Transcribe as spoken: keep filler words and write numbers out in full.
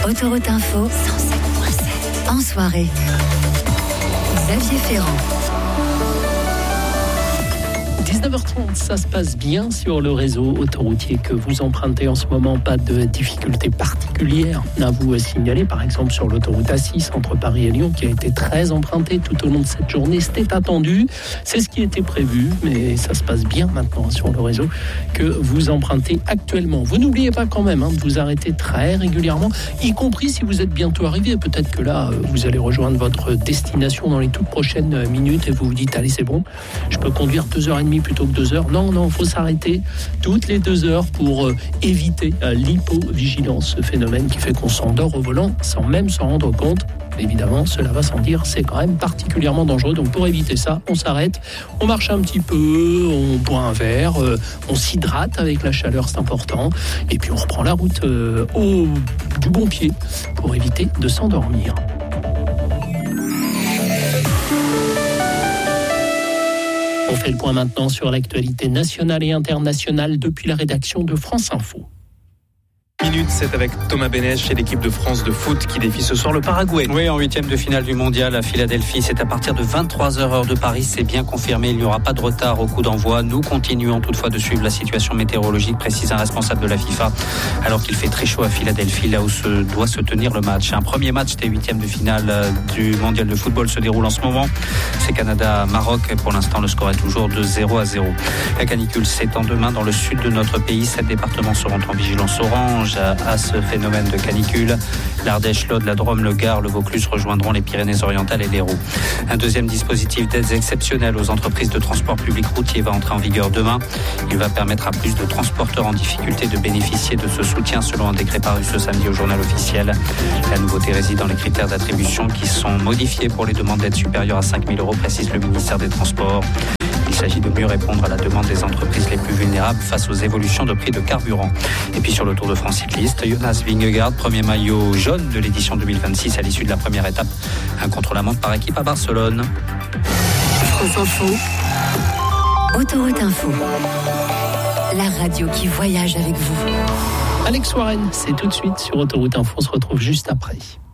Autoroute Info cent sept point sept. En soirée, Xavier Ferrand. dix-neuf heures trente, ça se passe bien sur le réseau autoroutier que vous empruntez en ce moment. Pas de difficultés particulières à vous signaler. Par exemple, sur l'autoroute A six entre Paris et Lyon, qui a été très empruntée tout au long de cette journée. C'était attendu, c'est ce qui était prévu, mais ça se passe bien maintenant sur le réseau que vous empruntez actuellement. Vous n'oubliez pas quand même hein, de vous arrêter très régulièrement, y compris si vous êtes bientôt arrivé. Peut-être que là, vous allez rejoindre votre destination dans les toutes prochaines minutes et vous vous dites, allez, c'est bon, je peux conduire deux heures et demie plutôt que deux heures. Non, non, il faut s'arrêter toutes les deux heures pour euh, éviter euh, l'hypovigilance, ce phénomène qui fait qu'on s'endort au volant sans même s'en rendre compte. Évidemment, cela va sans dire, c'est quand même particulièrement dangereux. Donc pour éviter ça, on s'arrête, on marche un petit peu, on boit un verre, euh, on s'hydrate avec la chaleur, c'est important. Et puis on reprend la route euh, au, du bon pied pour éviter de s'endormir. On fait le point maintenant sur l'actualité nationale et internationale depuis la rédaction de France Info. Minute, c'est avec Thomas Bénèche et l'équipe de France de foot qui défie ce soir le Paraguay. Oui, en huitième de finale du mondial à Philadelphie, c'est à partir de vingt-trois heures heure de Paris, c'est bien confirmé, il n'y aura pas de retard au coup d'envoi. Nous continuons toutefois de suivre la situation météorologique, précise un responsable de la FIFA, alors qu'il fait très chaud à Philadelphie, là où se doit se tenir le match. Un premier match des huitièmes de finale du mondial de football se déroule en ce moment. C'est Canada-Maroc, et pour l'instant le score est toujours de zéro à zéro. La canicule s'étend demain dans le sud de notre pays, sept départements seront en vigilance orange à ce phénomène de canicule. L'Ardèche, l'Aude, la Drôme, le Gard, le Vaucluse rejoindront les Pyrénées-Orientales et l'Hérault. Un deuxième dispositif d'aides exceptionnelles aux entreprises de transport public routier va entrer en vigueur demain. Il va permettre à plus de transporteurs en difficulté de bénéficier de ce soutien selon un décret paru ce samedi au journal officiel. La nouveauté réside dans les critères d'attribution qui sont modifiés pour les demandes d'aide supérieures à cinq mille euros, précise le ministère des Transports. Il s'agit de mieux répondre à la demande des entreprises les plus vulnérables face aux évolutions de prix de carburant. Et puis sur le Tour de France cycliste, Jonas Vingegaard, premier maillot jaune de l'édition deux mille vingt-six à l'issue de la première étape. Un contre-la-montre par équipe à Barcelone. France Info, Autoroute Info, la radio qui voyage avec vous. Alex Warren, c'est tout de suite sur Autoroute Info, on se retrouve juste après.